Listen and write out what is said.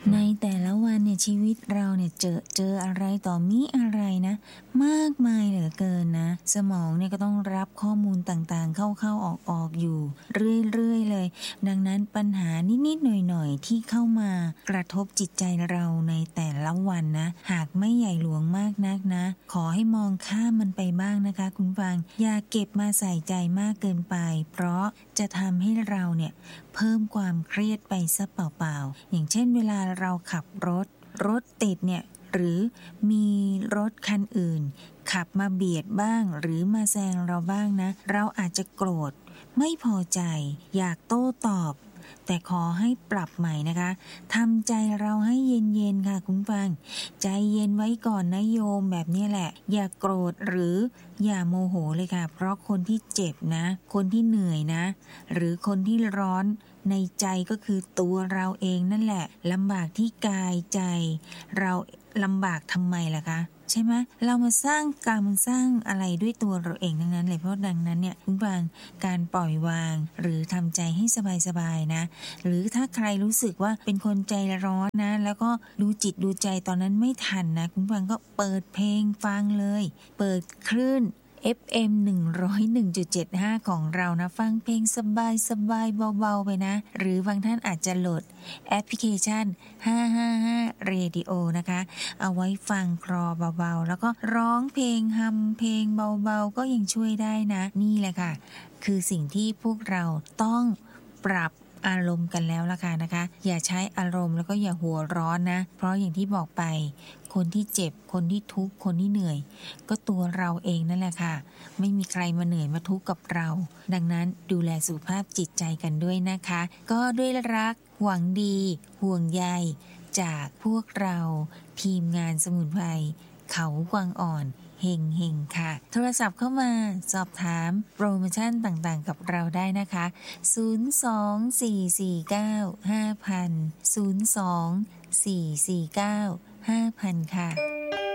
ในแต่ละวันเนี่ยชีวิตเราเนี่ยเจออะไรต่อมีอะไรนะมากมายเหลือเกินนะสมองเนี่ยก็ต้องรับข้อมูลต่างๆเข้าๆออกๆอยู่เรื่อยๆเลยดังนั้นปัญหานิดๆหน่อยๆที่เข้ามากระทบจิตใจเราในแต่ละวันนะหากไม่ใหญ่หลวงมากนักนะขอให้มองข้ามมันไปบ้างนะคะคุณฟังอย่าเก็บมาใส่ใจมากเกินไปเพราะจะทำให้เราเนี่ยเพิ่มความเครียดไปซะเปล่าๆอย่างเช่นเวลาเราขับรถติดเนี่ยหรือมีรถคันอื่นขับมาเบียดบ้างหรือมาแซงเราบ้างนะเราอาจจะโกรธไม่พอใจอยากโต้ตอบแต่ขอให้ปรับใหม่นะคะทำใจเราให้เย็นๆค่ะคุณฟังใจเย็นไว้ก่อนนะโยมแบบนี้แหละอย่าโกรธหรืออย่าโมโหเลยค่ะเพราะคนที่เจ็บนะคนที่เหนื่อยนะหรือคนที่ร้อนในใจก็คือตัวเราเองนั่นแหละลำบากที่กายใจเราลำบากทำไมล่ะคะใช่ไหมเรามาสร้างกรรมสร้างอะไรด้วยตัวเราเองทั้งนั้นเลยเพราะดังนั้นเนี่ยคุณฟังการปล่อยวางหรือทำใจให้สบายๆนะหรือถ้าใครรู้สึกว่าเป็นคนใจร้อนนะแล้วก็ดูจิตดูใจตอนนั้นไม่ทันนะคุณฟังก็เปิดเพลงฟังเลยเปิดคลื่นFM 101.75 ของเรานะฟังเพลงสบายๆเบาๆไปนะหรือบางท่านอาจจะโหลดแอปพลิเคชัน555 Radio นะคะเอาไว้ฟังคลอเบาๆแล้วก็ร้องเพลงฮัมเพลงเบาๆก็ยังช่วยได้นะนี่แหละค่ะคือสิ่งที่พวกเราต้องปรับอารมณ์กันแล้วล่ะค่ะนะคะอย่าใช้อารมณ์แล้วก็อย่าหัวร้อนนะเพราะอย่างที่บอกไปคนที่เจ็บคนที่ทุกข์คนที่เหนื่อยก็ตัวเราเองนั่นแหละค่ะไม่มีใครมาเหนื่อยมาทุกข์กับเราดังนั้นดูแลสุขภาพจิตใจกันด้วยนะคะก็ด้วยรักหวังดีห่วงใยจากพวกเราทีมงานสมุนไพรเขากวางอ่อนเฮงค่ะโทรศัพท์เข้ามาสอบถามโปรโมชั่นต่างๆกับเราได้นะคะ024495000 024495000ค่ะ